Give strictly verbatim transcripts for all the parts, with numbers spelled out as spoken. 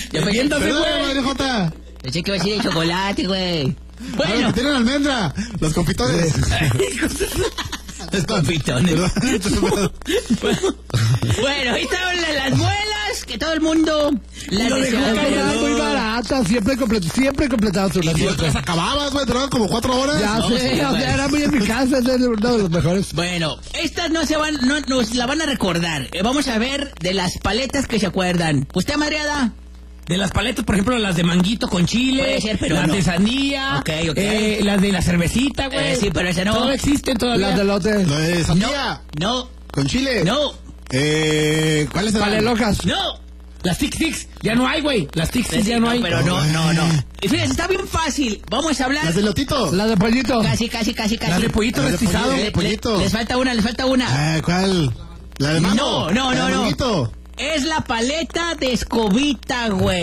Ya me siento, güey. Pensé que iba a decir de chocolate, güey. Bueno, que tienen almendra, los confitores. Los confitones. Bueno, ahí estaban las muelas que todo el mundo las deseaba. Muy barata, siempre completado, siempre completado su Y las acababas, güey, duraban como cuatro horas. Ya no, sé, sí, o sea, era muy en mi casa, es uno de los mejores. Bueno, estas no se van, no nos la van a recordar. Eh, vamos a ver de las paletas que se acuerdan. ¿Usted, Madriada? De las paletas, por ejemplo, las de manguito con chile, Puede ser, pero las no. de sandía, okay, okay. Eh, las de la cervecita, güey. Eh, sí, pero ese no. Todo existen todavía. Las de lote. Lo de sandía. No. Con chile. No. Eh, ¿cuáles eran? Palelocas. No. Las Tic Tics, ya no hay, güey. Las Tic Tics Sí, ya no, no, hay. pero no, no, no. Y fíjense, está bien fácil. Vamos a hablar. Las de lotito. Las de pollito. Casi, casi, casi, casi. Las de pollito Las de rostizado. pollito. Le- pollito. le- les falta una, les falta una. Ah, ¿cuál? La de mango. No, no, La no, de no. manguito. Es la paleta de escobita, güey.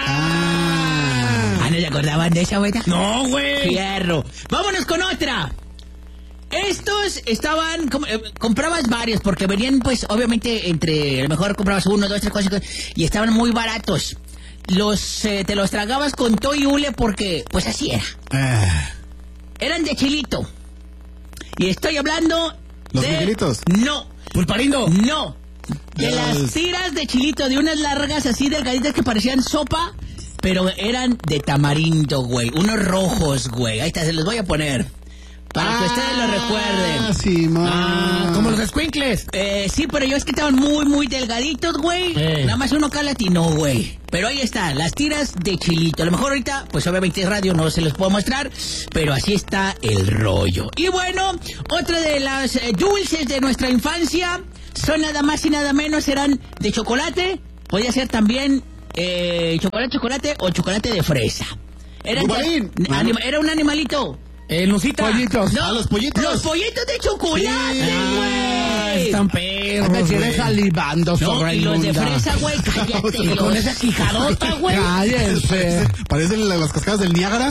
Ah. Ah, ¿no se acordaban de esa, güey? No, güey. Fierro. Vámonos con otra. Estos estaban, com- eh, comprabas varios porque venían, pues, obviamente, entre, a lo mejor comprabas uno, dos, tres cosas y estaban muy baratos. Los, eh, te los tragabas con todo y hule porque, pues, así era. Ah. Eran de chilito. Y estoy hablando ¿Los de... Miguelitos? No, Pulparindo. no. De Los- las tiras de chilito, de unas largas así delgaditas que parecían sopa, pero eran de tamarindo, güey. Unos rojos, güey. Ahí está, se los voy a poner. Para que ustedes lo recuerden. Ah, sí, man. Ah, como los escuincles. Eh, sí, pero yo es que estaban muy, muy delgaditos, güey. Eh. Nada más uno acá latino, güey. Pero ahí está, las tiras de chilito. A lo mejor ahorita, pues obviamente es radio, no se los puedo mostrar, pero así está el rollo. Y bueno, otra de las eh, dulces de nuestra infancia son nada más y nada menos, eran de chocolate. Podía ser también eh, chocolate, chocolate o chocolate de fresa. Eran Dubalín. de- anima- era un animalito. Eh, Lucita. Pollitos. No, Ah, los pollitos. Los pollitos de chocolate, Sí. Ah, güey. están perros, Me tienes güey. salivando No, sobre y los de inmunda. fresa, güey, cállate. Y con esa quijadota, güey. Parece- Cállense. Parecen la- las cascadas del Niágara.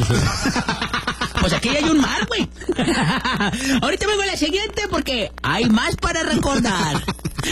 Pues aquí hay un mar, güey. Ahorita vengo a la siguiente porque hay más para recordar.